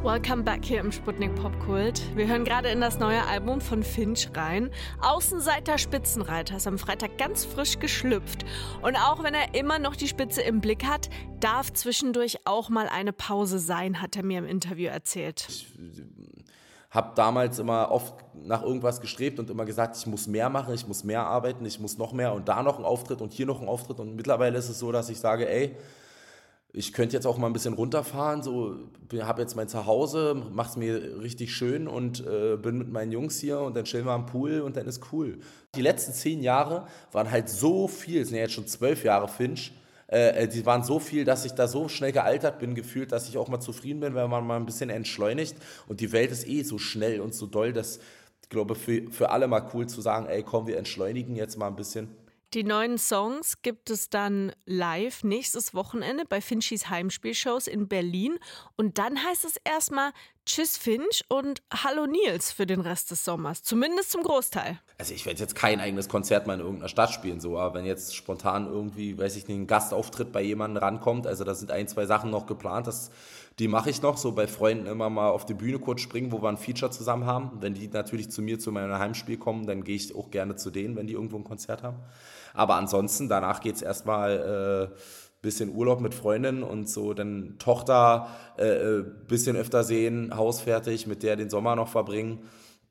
Welcome back hier im Sputnik Popkult. Wir hören gerade in das neue Album von Finch rein. Außenseiter Spitzenreiter ist am Freitag ganz frisch geschlüpft. Und auch wenn er immer noch die Spitze im Blick hat, darf zwischendurch auch mal eine Pause sein, hat er mir im Interview erzählt. Ich habe damals immer oft nach irgendwas gestrebt und immer gesagt, ich muss mehr machen, ich muss mehr arbeiten, ich muss noch mehr und da noch einen Auftritt und hier noch einen Auftritt. Und mittlerweile ist es so, dass ich sage, ey, ich könnte jetzt auch mal ein bisschen runterfahren, so habe jetzt mein Zuhause, mach's mir richtig schön und bin mit meinen Jungs hier und dann chillen wir am Pool und dann ist cool. Die letzten 10 Jahre waren halt so viel, es sind ja jetzt schon 12 Jahre Finch, die waren so viel, dass ich da so schnell gealtert bin, gefühlt, dass ich auch mal zufrieden bin, wenn man mal ein bisschen entschleunigt und die Welt ist so schnell und so doll, dass ich glaube, für alle mal cool zu sagen, ey komm, wir entschleunigen jetzt mal ein bisschen. Die neuen Songs gibt es dann live nächstes Wochenende bei Finchys Heimspielshows in Berlin. Und dann heißt es erstmal Tschüss Finch und Hallo Nils für den Rest des Sommers. Zumindest zum Großteil. Also ich werde jetzt kein eigenes Konzert mal in irgendeiner Stadt spielen, so, aber wenn jetzt spontan irgendwie, weiß ich nicht, ein Gastauftritt bei jemandem rankommt, also da sind 1, 2 Sachen noch geplant, die mache ich noch, so bei Freunden immer mal auf die Bühne kurz springen, wo wir ein Feature zusammen haben. Wenn die natürlich zu mir, zu meinem Heimspiel kommen, dann gehe ich auch gerne zu denen, wenn die irgendwo ein Konzert haben. Aber ansonsten, danach geht es erstmal bisschen Urlaub mit Freundinnen und so, dann Tochter bisschen öfter sehen, Haus fertig, mit der den Sommer noch verbringen.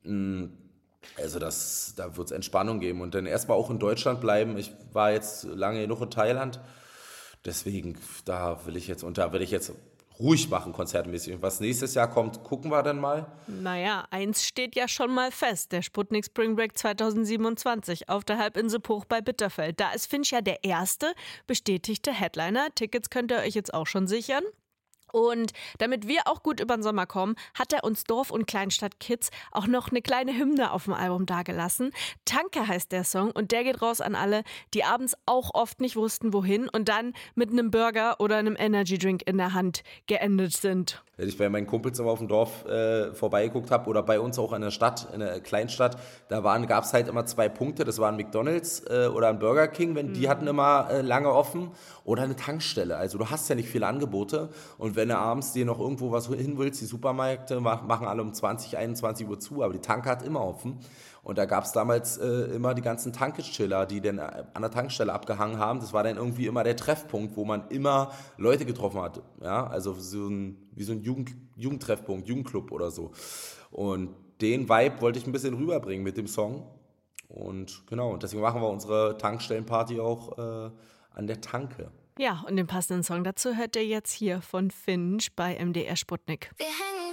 Also da wird es Entspannung geben und dann erstmal auch in Deutschland bleiben. Ich war jetzt lange genug in Thailand, deswegen da werde ich jetzt ruhig machen, konzertmäßig. Und was nächstes Jahr kommt, gucken wir dann mal. Naja, eins steht ja schon mal fest, der Sputnik Spring Break 2027 auf der Halbinsel Bruch bei Bitterfeld. Da ist Finch ja der erste bestätigte Headliner. Tickets könnt ihr euch jetzt auch schon sichern. Und damit wir auch gut über den Sommer kommen, hat er uns Dorf- und Kleinstadt-Kids auch noch eine kleine Hymne auf dem Album dagelassen. Tanke heißt der Song und der geht raus an alle, die abends auch oft nicht wussten, wohin und dann mit einem Burger oder einem Energy-Drink in der Hand geendet sind. Wenn ich bei meinen Kumpels immer auf dem Dorf vorbeigeguckt habe oder bei uns auch in der Stadt, in der Kleinstadt, gab es halt immer 2 Punkte, das waren McDonald's oder ein Burger King, die hatten immer lange offen oder eine Tankstelle. Also du hast ja nicht viele Angebote und wenn du abends dir noch irgendwo was hin willst, die Supermärkte machen alle um 20, 21 Uhr zu, aber die Tanke hat immer offen. Und da gab es damals immer die ganzen Tankchiller, die dann an der Tankstelle abgehangen haben. Das war dann irgendwie immer der Treffpunkt, wo man immer Leute getroffen hat. Ja? Also wie so ein Jugendtreffpunkt, Jugendclub oder so. Und den Vibe wollte ich ein bisschen rüberbringen mit dem Song. Und genau, und deswegen machen wir unsere Tankstellenparty auch an der Tanke. Ja, und den passenden Song dazu hört ihr jetzt hier von Finch bei MDR Sputnik. Wir hängen